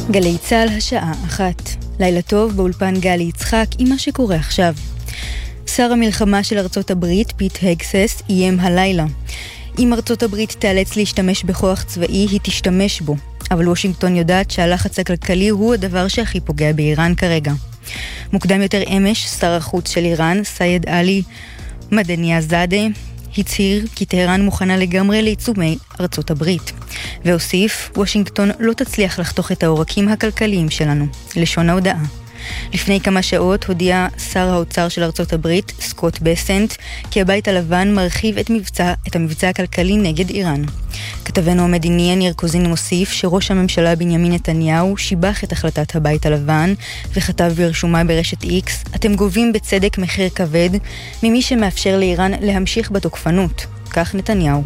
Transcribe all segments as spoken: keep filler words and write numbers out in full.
גלי צהל השעה אחת. לילה טוב באולפן גלי יצחק עם מה שקורה עכשיו. שר המלחמה של ארצות הברית פיט הגסס איים הלילה. אם ארצות הברית תיאלץ להשתמש בכוח צבאי היא תשתמש בו, אבל וושינגטון יודעת שהלחץ הכלכלי הוא הדבר שהכי פוגע באיראן כרגע. מוקדם יותר אמש שר החוץ של איראן סייד עלי מדניאזאדה הצהיר כי טהרן מוכנה לגמרי לעיצומי ארצות הברית, והוסיף, וושינגטון לא תצליח לחתוך את העורקים הכלכליים שלנו. לשון ההודעה. לפני כמה שעות הודיע שר האוצר של ארצות הברית, סקוט בסנט, כי הבית הלבן מרחיב את, מבצע, את המבצע הכלכלי נגד איראן. כתבנו המדיני יניר קוזין מוסיף שראש הממשלה בנימין נתניהו שיבח את החלטת הבית הלבן וכתב ברשומה ברשת איקס, אתם גובים בצדק מחיר כבד ממי שמאפשר לאיראן להמשיך בתוקפנות. כך נתניהו.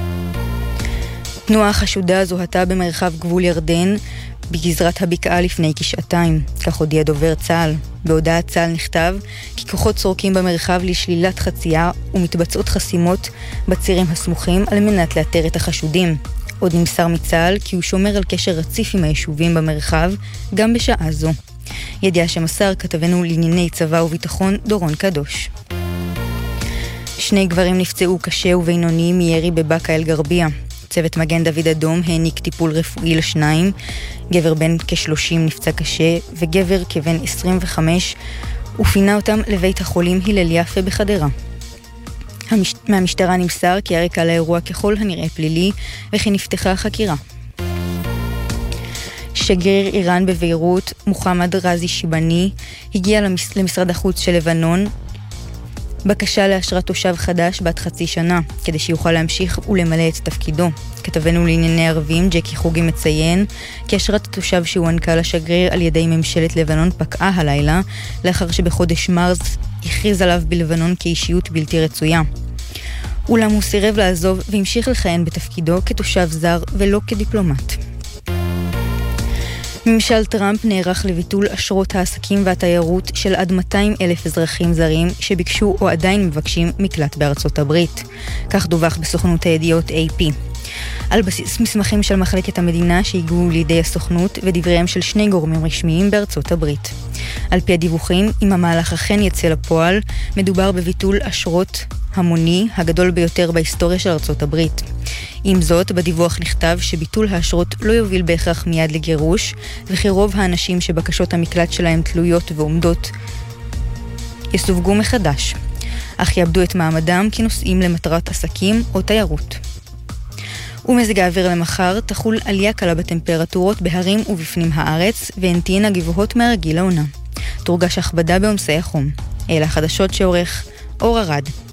תנועה חשודה זוהתה במרחב גבול ירדן בגזרת הבקעה לפני כשעתיים, כך הודיע דובר צה"ל. בהודעת צה"ל נכתב כי כוחות סורקים במרחב לשלילת חצייה ומתבצעות חסימות בצירים הסמוכים על מנת לאתר את החשודים. עוד נמסר מצה"ל כי הוא שומר על קשר רציף עם היישובים במרחב גם בשעה זו. ידיעה שמסר כתבנו לענייני צבא וביטחון דורון קדוש. שני גברים נפצעו קשה ובינוני מירי בבאקה אל גרבייה. צוות מגן דוד אדום העניק טיפול רפואי לשניים, גבר בן כ-שלושים נפצע קשה וגבר כבן עשרים וחמש, ופינה אותם לבית החולים הלל יפה בחדרה. המש... מהמשטרה נמסר כי הרקע לאירוע ככל הנראה פלילי וכי נפתחה חקירה. שגריר איראן בביירות, מוחמד רזי שיבני, הגיע למש... למשרד החוץ של לבנון, בקשה לאשרת תושב חדש בת חצי שנה, כדי שיוכל להמשיך ולמלא את תפקידו. כתבנו לענייני ערבים, ג'קי חוגי מציין, כי אשרת התושב שהוענקה לשגריר על ידי ממשלת לבנון פקעה הלילה, לאחר שבחודש מרס הכריז עליו בלבנון כאישיות בלתי רצויה. אולם הוא סירב לעזוב והמשיך לכהן בתפקידו כתושב זר ולא כדיפלומט. ממשל טראמפ נערך לביטול אשרות העסקים והתיירות של עד מאתיים אלף אזרחים זרים שביקשו או עדיין מבקשים מקלט בארצות הברית. כך דווח בסוכנות הידיעות איי פי. על בסיס מסמכים של מחלקת המדינה שהגיעו לידי הסוכנות ודבריהם של שני גורמים רשמיים בארצות הברית. על פי הדיווחים, אם המהלך אכן יצא לפועל, מדובר בביטול אשרות המוני הגדול ביותר בהיסטוריה של ארצות הברית. עם זאת, בדיווח נכתב שביטול האשרות לא יוביל בהכרח מיד לגירוש, וכי רוב האנשים שבקשות המקלט שלהם תלויות ועומדות יסווגו מחדש, אך יאבדו את מעמדם כנוסעים למטרת עסקים או תיירות. ומזג האוויר למחר תחול עלייה קלה בטמפרטורות בהרים ובפנים הארץ, והן תהיינה גבוהות מהרגיל לעונה. תורגש הכבדה בעומסי החום. אלה החדשות שעורך אור ארד.